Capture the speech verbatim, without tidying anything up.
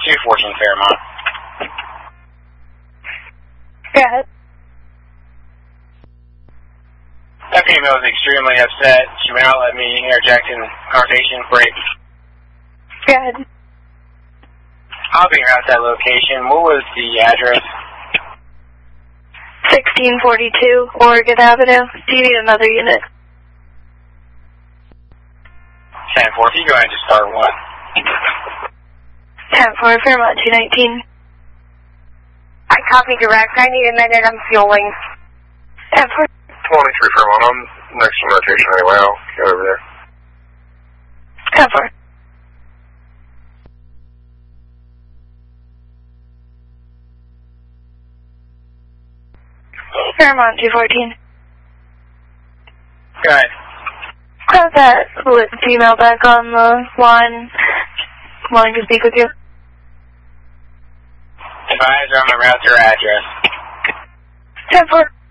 two fourteen Fairmont. Go ahead. That female is extremely upset. She would not let me interject in the conversation. Break. Go ahead. I'll be around that location. What was the address? sixteen forty-two Oregon Avenue. Do you need another unit? ten four. If you go ahead and just start one. ten four Fairmont two nineteen. I copy direct. I need a minute. I'm fueling. ten four. twenty-three Fairmont. I'm next to rotation anyway. I'll get over there. ten four. Fairmont two fourteen. Go ahead. Have that lit female back on the line. Wanting to speak with you. Advise her on my route to her address. ten four.